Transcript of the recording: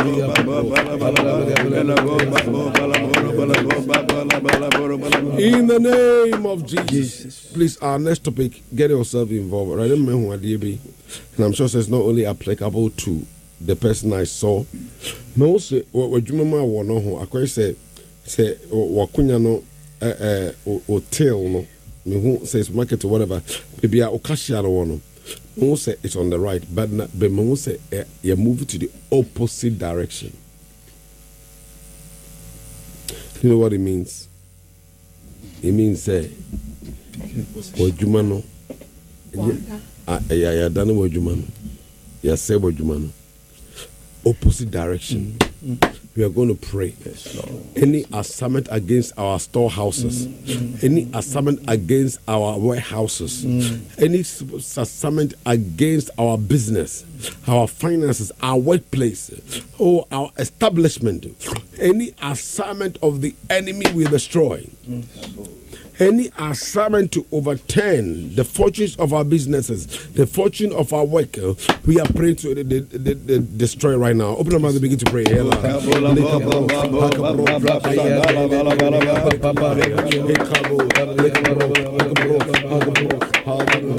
In the name of Jesus. Please, our next topic, get yourself involved. Right? And I'm sure it's not only applicable to the person I saw. No, say what you remember one no. I say wakunya no hotel no. Me who says market or whatever. Maybe I okashia no. No say it's on the right, but me say you move to the opposite direction. You know what it means? It means wajumano. Yeah, done wajumano. Yeah, say wajumano. Opposite direction. We are going to pray. Any assignment against our storehouses, any assignment against our warehouses, any assignment against our business, our finances, our workplace, or our establishment, any assignment of the enemy we destroy. Any assignment to overturn the fortunes of our businesses, the fortune of our work, we are praying to destroy right now. Open your mouth and begin to pray.